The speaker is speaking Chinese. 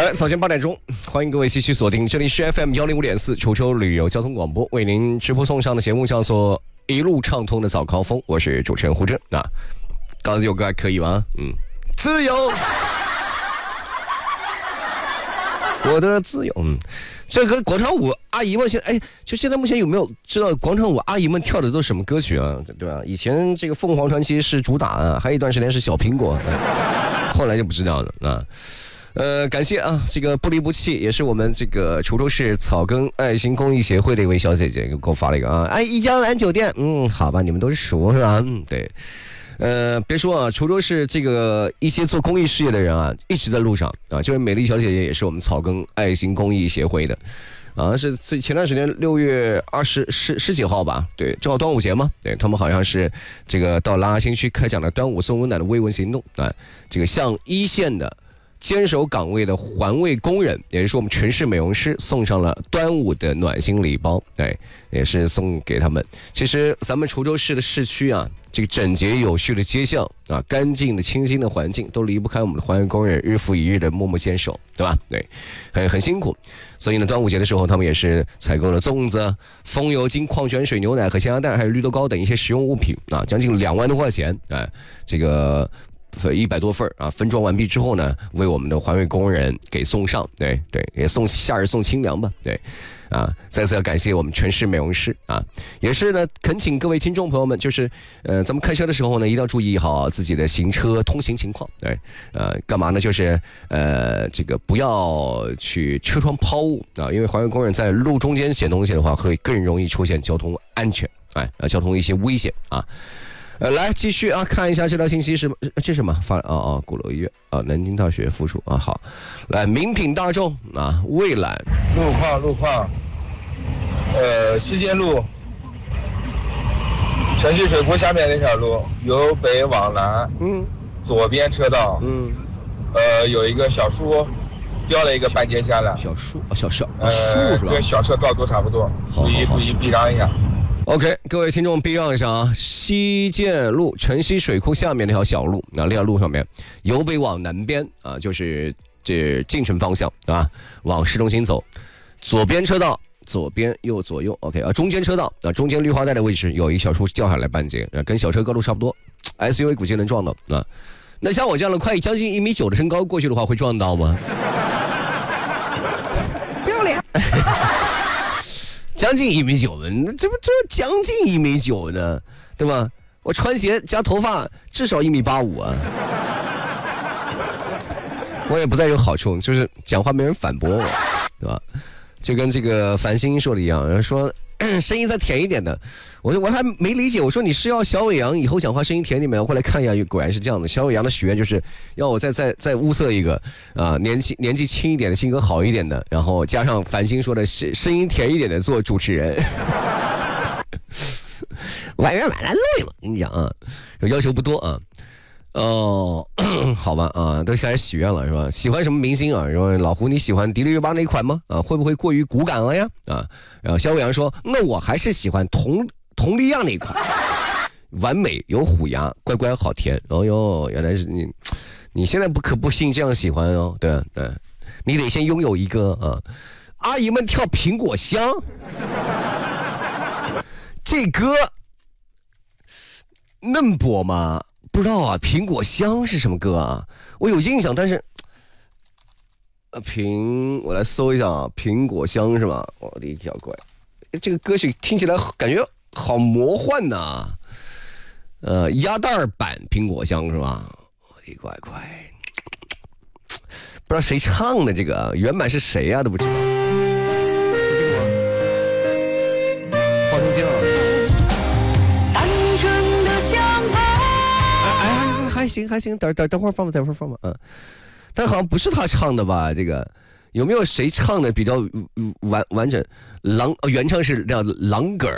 来，早间8点钟，欢迎各位继续锁定，这里是 FM105.4楚州旅游交通广播，为您直播送上的节目叫做一路畅通的早高峰，我是主持人胡真啊。刚才这首歌还可以吗？自由，我的自由。这个广场舞阿姨们就现在目前有没有知道广场舞阿姨们跳的都是什么歌曲啊？对吧？以前这个凤凰传奇是主打啊，还有一段时间是小苹果，后来就不知道了啊。感谢啊，这个不离不弃，也是我们这个滁州市草根爱心公益协会的一位小姐姐给我发了一个啊，一江蓝酒店，好吧，你们都是熟是吧？对。别说啊，滁州市这个一些做公益事业的人啊，一直在路上啊。这位美丽小姐姐也是我们草根爱心公益协会的，是前段时间6月十几号吧，对，正好端午节嘛，对他们好像是这个到拉新区开展了端午送温暖的慰问行动啊，这个向一线的坚守岗位的环卫工人，也就是我们城市美容师送上了端午的暖心礼包，也是送给他们。其实咱们滁州市的市区啊，这个整洁有序的街巷啊，干净的清新的环境，都离不开我们的环卫工人日复一日的默默坚守，对吧？对，很辛苦。所以呢，端午节的时候，他们也是采购了粽子、风油精、矿泉水、牛奶和咸鸭蛋，还有绿豆糕等一些实用物品啊，将近2万多块钱，这个100多份啊，分装完毕之后呢，为我们的环卫工人给送上，对，也夏日送清凉吧，对。再次要感谢我们城市美容师啊，也是呢，恳请各位听众朋友们，就是咱们开车的时候呢，一定要注意好自己的行车通行情况，对，干嘛呢？就是这个不要去车窗抛物啊，因为环卫工人在路中间捡东西的话，会更容易出现交通安全，交通一些危险啊。来继续啊，看一下这条信息是这是什么发鼓楼医院啊，南京大学附属啊，好，来名品大众啊，蔚蓝路况，西街路，城西水库下面那条路由北往南，左边车道，有一个小树掉了一个半截下来， 小树是吧？ 跟小车高度差不多，注意避让一下。 OK， 各位听众避让一下啊！西涧路城西水库下面那条小路，那条路上面由北往南边啊，就是这进城方向啊，往市中心走，左边车道，左边左右 OK 啊，中间车道啊，中间绿化带的位置有一小树掉下来半截，跟小车高度差不多 ，SUV 估计能撞到啊。那像我这样的快将近1.9米的身高过去的话，会撞到吗？不要脸！将近1.9米，这将近1.9米呢，对吧？我穿鞋加头发至少1.85米啊！我也不再有好处，就是讲话没人反驳我，对吧？就跟这个繁星说的一样，说声音再甜一点的，我还没理解，我说你是要小伟阳以后讲话声音甜一点没有？后来看一下，果然是这样的。小伟阳的许愿就是要我再物色一个年纪轻一点的，性格好一点的，然后加上繁星说的声音甜一点的做主持人。晚上来累了，跟你讲啊，要求不多啊。好吧啊，都开始许愿了是吧？喜欢什么明星啊？然后老胡你喜欢迪丽热巴那一款吗？会不会过于骨感了呀？然后肖伟阳说，那我还是喜欢佟丽娅那一款，完美有虎牙，乖乖好甜。哦哟，原来是你现在可不信这样喜欢哦？对，你得先拥有一个啊。阿姨们跳苹果香，这歌嫩播吗？不知道啊，苹果香是什么歌啊？我有印象，但是我来搜一下啊，苹果香是吧？我的小乖，这个歌曲听起来感觉好魔幻呐。鸭蛋版苹果香是吧？我的乖乖，不知道谁唱的这个原版是谁啊？都不知道。是这个吗？放中间啊。还行，等会儿放吧，但好像不是他唱的吧？这个有没有谁唱的比较完整？原唱是叫狼哥